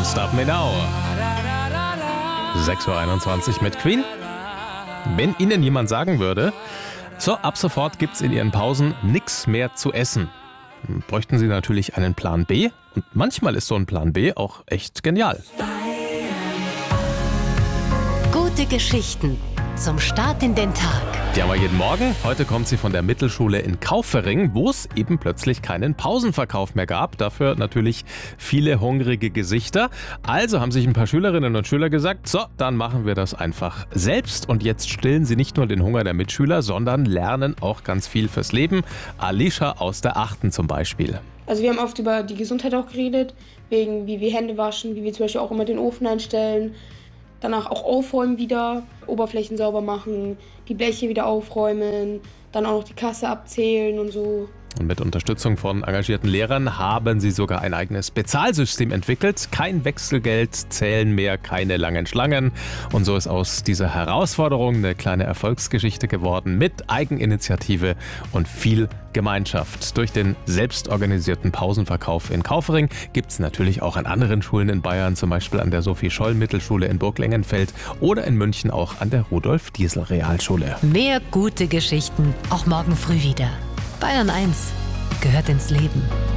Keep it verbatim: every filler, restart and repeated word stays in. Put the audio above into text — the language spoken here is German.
Don't Stop Me Now. sechs Uhr einundzwanzig mit Queen. Wenn Ihnen jemand sagen würde, so ab sofort gibt's in Ihren Pausen nichts mehr zu essen, dann bräuchten Sie natürlich einen Plan B. Und manchmal ist so ein Plan B auch echt genial. Gute Geschichten zum Start in den Tag. Die haben wir jeden Morgen. Heute kommt sie von der Mittelschule in Kaufering, wo es eben plötzlich keinen Pausenverkauf mehr gab. Dafür natürlich viele hungrige Gesichter. Also haben sich ein paar Schülerinnen und Schüler gesagt, so, dann machen wir das einfach selbst. Und jetzt stillen sie nicht nur den Hunger der Mitschüler, sondern lernen auch ganz viel fürs Leben. Alicia aus der achten zum Beispiel. Also wir haben oft über die Gesundheit auch geredet, wegen wie wir Hände waschen, wie wir zum Beispiel auch immer den Ofen einstellen. Danach auch aufräumen wieder, Oberflächen sauber machen, die Bleche wieder aufräumen, dann auch noch die Kasse abzählen und so. Und mit Unterstützung von engagierten Lehrern haben sie sogar ein eigenes Bezahlsystem entwickelt. Kein Wechselgeld, zählen mehr, keine langen Schlangen. Und so ist aus dieser Herausforderung eine kleine Erfolgsgeschichte geworden mit Eigeninitiative und viel Gemeinschaft. Durch den selbstorganisierten Pausenverkauf in Kaufering gibt es natürlich auch an anderen Schulen in Bayern, zum Beispiel an der Sophie-Scholl-Mittelschule in Burglengenfeld oder in München auch an der Rudolf-Diesel-Realschule. Mehr gute Geschichten, auch morgen früh wieder. Bayern eins gehört ins Leben.